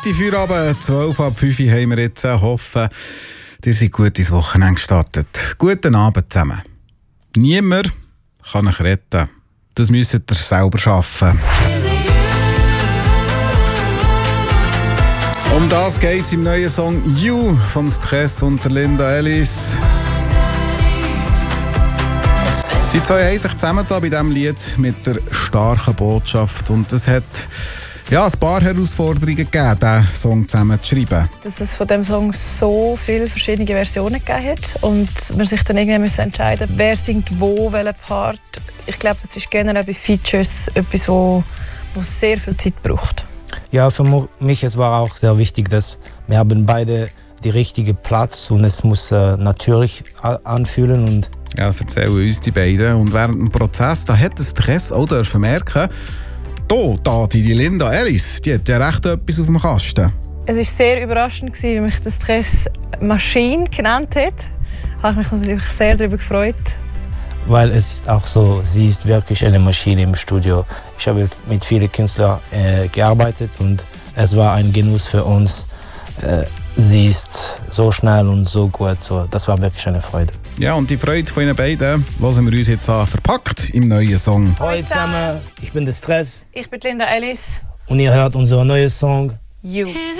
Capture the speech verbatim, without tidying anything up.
Heute Feierabend, zwölf ab fünf haben wir jetzt. Hoffen, ihr seid gut ins Wochenende gestartet. Guten Abend zusammen. Niemand kann euch retten. Das müsst ihr selber schaffen. Um das geht es im neuen Song «You» von Stress und der Linda Ellis. Die zwei haben sich zusammengetan bei diesem Lied mit der starken Botschaft. Und es hat ja, ein paar Herausforderungen gegeben, diesen Song zusammen zu schreiben. Dass es von diesem Song so viele verschiedene Versionen gegeben hat und man sich dann irgendwie müssen entscheiden, wer singt wo, welchen Part. Ich glaube, das ist generell bei Features etwas, wo, wo sehr viel Zeit braucht. Ja, für mich es war auch sehr wichtig, dass wir haben beide die richtige Platz und es muss äh, natürlich anfühlen. Und ja, erzählen uns die beiden. Und während dem Prozess, da hat es Stress auch dürfen merken, da, da, die Linda Ellis, die hat ja recht etwas auf dem Kasten. Es war sehr überraschend, wie mich der Stress Maschine genannt hat. Da habe ich mich natürlich sehr darüber gefreut. Weil es ist auch so, sie ist wirklich eine Maschine im Studio. Ich habe mit vielen Künstlern äh, gearbeitet und es war ein Genuss für uns. Äh, sie ist so schnell und so gut, so, das war wirklich eine Freude. Ja, und die Freude von Ihnen beiden hören wir uns jetzt an, verpackt im neuen Song. Hallo zusammen, ich bin der Stress. Ich bin Linda Ellis. Und ihr hört unseren neuen Song «You».